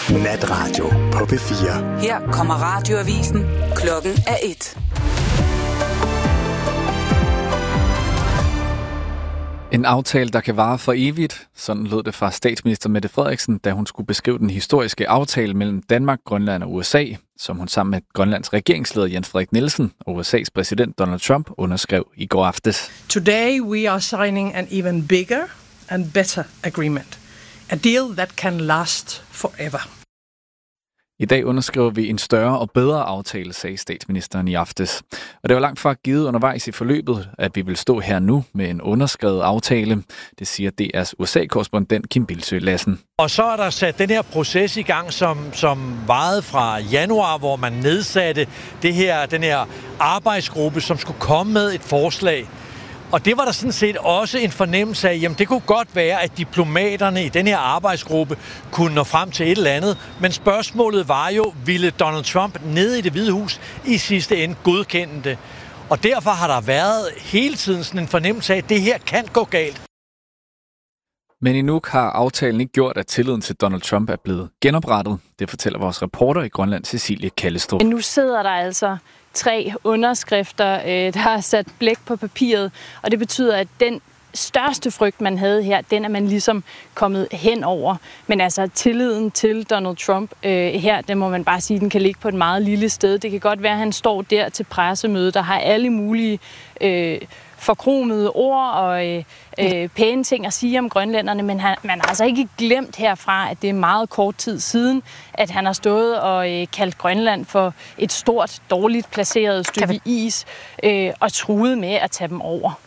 Natradio på P4. Her kommer radioavisen. Klokken er 1. En aftale, der kan vare for evigt. Sådan lød det fra statsminister Mette Frederiksen, da hun skulle beskrive den historiske aftale mellem Danmark, Grønland og USA, som hun sammen med Grønlands regeringsleder Jens Frederik Nielsen og USA's præsident Donald Trump underskrev i går aftes. Today we are signing an even bigger and better agreement. A deal that can last forever. I dag underskriver vi en større og bedre aftale, sagde statsministeren i aftes. Og det var langt fra givet undervejs i forløbet, at vi vil stå her nu med en underskrevet aftale. Det siger DR's USA-korrespondent Kim Bildsøe Lassen. Og så er der sat den her proces i gang, som varede fra januar, hvor man nedsatte den her arbejdsgruppe, som skulle komme med et forslag. Og det var der sådan set også en fornemmelse af, jamen det kunne godt være, at diplomaterne i den her arbejdsgruppe kunne nå frem til et eller andet. Men spørgsmålet var jo, ville Donald Trump nede i Det Hvide Hus i sidste ende godkende det? Og derfor har der været hele tiden sådan en fornemmelse af, at det her kan gå galt. Men i Nuuk har aftalen ikke gjort, at tilliden til Donald Trump er blevet genoprettet. Det fortæller vores reporter i Grønland, Cecilie Kallestrup. Men nu sidder der altså 3 underskrifter, der har sat blæk på papiret, og det betyder, at den største frygt, man havde her, den er man ligesom kommet hen over. Men altså tilliden til Donald Trump her, den må man bare sige, den kan ligge på et meget lille sted. Det kan godt være, at han står der til pressemøde, der har alle mulige forkromede ord og pæne ting at sige om grønlænderne, men man har altså ikke glemt herfra, at det er meget kort tid siden, at han har stået og kaldt Grønland for et stort, dårligt placeret stykke is og truet med at tage dem over.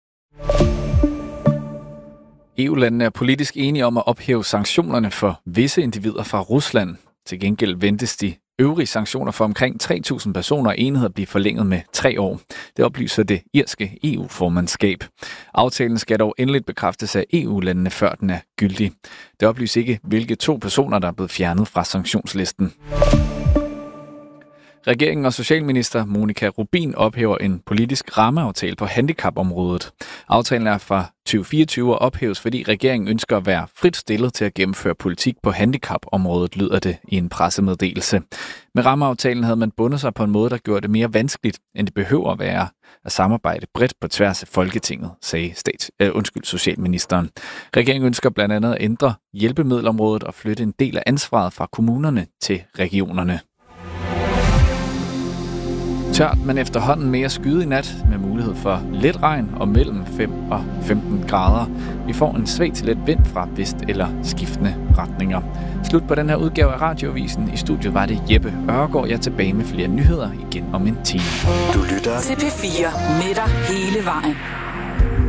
EU-landene er politisk enige om at ophæve sanktionerne for visse individer fra Rusland. Til gengæld ventes de øvrige sanktioner for omkring 3.000 personer og enheder blive forlænget med 3 år. Det oplyser det irske EU-formandskab. Aftalen skal dog endeligt bekræftes af EU-landene, før den er gyldig. Det oplyser ikke, hvilke 2 personer, der er blevet fjernet fra sanktionslisten. Regeringen og socialminister Monica Rubin ophæver en politisk rammeaftale på handicapområdet. Aftalen er fra 2024 og ophæves, fordi regeringen ønsker at være frit stillet til at gennemføre politik på handicapområdet, lyder det i en pressemeddelelse. Med rammeaftalen havde man bundet sig på en måde, der gjorde det mere vanskeligt, end det behøver at være at samarbejde bredt på tværs af Folketinget, sagde socialministeren. Regeringen ønsker blandt andet at ændre hjælpemiddelområdet og flytte en del af ansvaret fra kommunerne til regionerne. Tørt, men efterhånden mere skyet i nat med mulighed for let regn og mellem 5 og 15 grader. Vi får en svag til let vind fra vest eller skiftende retninger. Slut på den her udgave af Radioavisen. I studiet var det Jeppe Ørgaard. Jeg er tilbage med flere nyheder igen om en time. Du lytter til P4 med dig hele vejen.